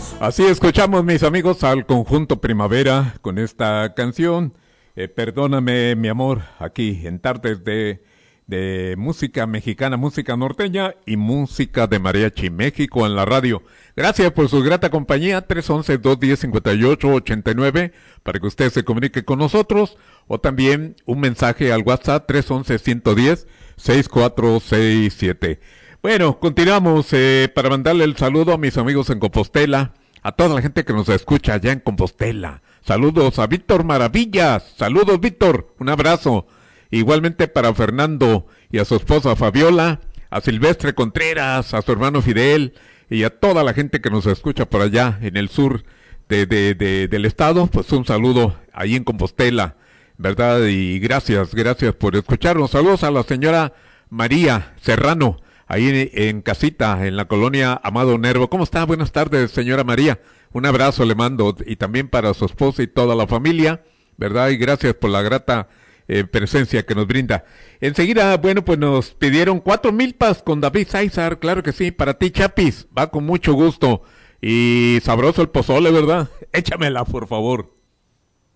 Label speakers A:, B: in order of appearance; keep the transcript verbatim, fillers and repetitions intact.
A: Así escuchamos, mis amigos, al conjunto Primavera con esta canción, eh, Perdóname mi amor, aquí en tardes de, de música mexicana, música norteña y música de mariachi México en la radio. Gracias por su grata compañía, tres once, dos diez, cincuenta y ocho ochenta y nueve, para que usted se comunique con nosotros, o también un mensaje al WhatsApp tres once, ciento diez, sesenta y cuatro sesenta y siete. Bueno, continuamos eh, para mandarle el saludo a mis amigos en Compostela, a toda la gente que nos escucha allá en Compostela. Saludos a Víctor Maravillas. Saludos, Víctor. Un abrazo. Igualmente para Fernando y a su esposa Fabiola, a Silvestre Contreras, a su hermano Fidel y a toda la gente que nos escucha por allá en el sur de, de, de, del estado. Pues un saludo ahí en Compostela, ¿verdad? Y gracias, gracias por escucharnos. Saludos a la señora María Serrano, ahí en, en casita, en la colonia Amado Nervo. ¿Cómo está? Buenas tardes, señora María. Un abrazo le mando, y también para su esposa y toda la familia, ¿verdad? Y gracias por la grata eh, presencia que nos brinda. Enseguida, bueno, pues nos pidieron cuatro milpas con David César, claro que sí, para ti, Chapis, va con mucho gusto. Y sabroso el pozole, ¿verdad? Échamela, por favor.